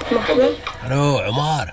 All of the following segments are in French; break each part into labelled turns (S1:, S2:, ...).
S1: Allô, Omar.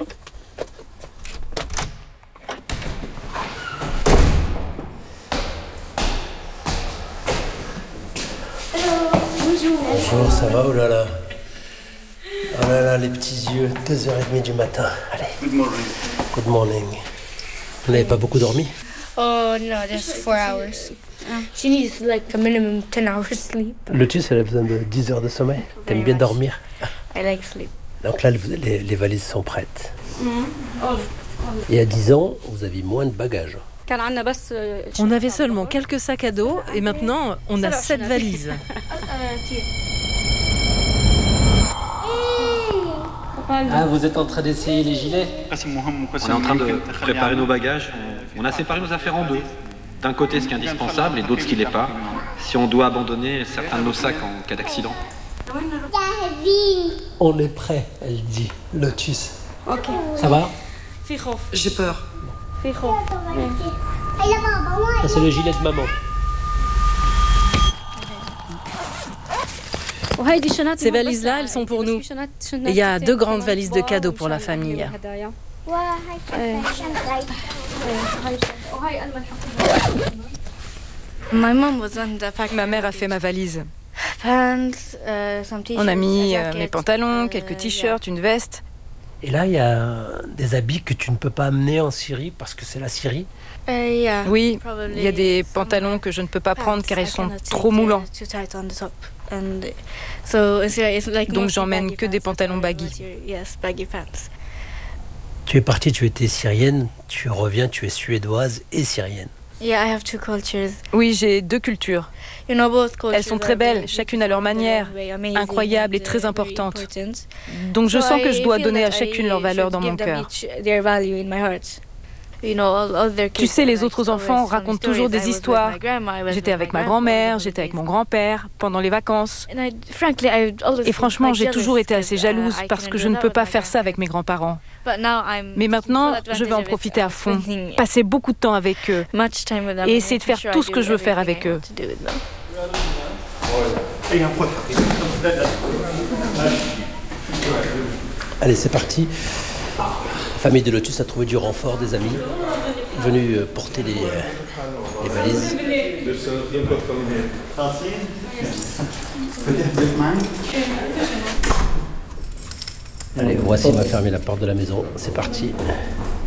S1: Bonjour, ça va? Oh là là. Oh là là, les petits yeux, 2h30 du matin. Allez.
S2: Good morning.
S1: Good morning. Vous n'avez pas beaucoup dormi?
S3: Oh no, just 4 hours. She needs like a minimum 10 hours sleep.
S1: Lotus, elle a besoin de 10 heures de sommeil. T'aimes bien dormir?
S3: I like sleep.
S1: Donc là, les valises sont prêtes. Et à 10 ans, vous aviez moins de bagages.
S4: On avait seulement quelques sacs à dos et maintenant on a 7 valises.
S1: Ah, vous êtes en train d'essayer les gilets?
S5: On est en train de préparer nos bagages. On a séparé nos affaires en deux. D'un côté ce qui est indispensable et d'autre ce qui l'est pas. Si on doit abandonner certains de nos sacs en cas d'accident.
S1: On est prêt, elle dit. Lotus.
S3: Ok.
S1: Ça va?
S6: J'ai peur.
S1: Ça, c'est le gilet de maman.
S4: Ces valises-là, elles sont pour nous. Et il y a 2 grandes valises de cadeaux pour la famille.
S6: Ma mère a fait ma valise.
S3: On
S6: On a mis mes pantalons, quelques t-shirts, une veste.
S1: Et là, il y a des habits que tu ne peux pas amener en Syrie parce que c'est la Syrie.
S6: Oui, il y a des pantalons que je ne peux pas prendre car ils sont trop moulants. Donc j'emmène que des pantalons baggy.
S1: Tu es partie, tu étais syrienne, tu reviens, tu es suédoise et syrienne.
S6: Oui, j'ai 2 cultures. Elles sont très belles, chacune à leur manière, incroyables et très importantes. Donc je sens que je dois donner à chacune leur valeur dans mon cœur. Tu sais, les autres enfants racontent toujours des histoires. J'étais avec ma grand-mère, j'étais avec mon grand-père pendant les vacances. Et franchement, j'ai toujours été assez jalouse parce que je ne peux pas faire ça avec mes grands-parents. Mais maintenant, je vais en profiter à fond, passer beaucoup de temps avec eux et essayer de faire tout ce que je veux faire avec eux.
S1: Allez, c'est parti. La famille de Lotus a trouvé du renfort, des amis venus porter les valises. Allez, voici, on va fermer la porte de la maison. C'est parti.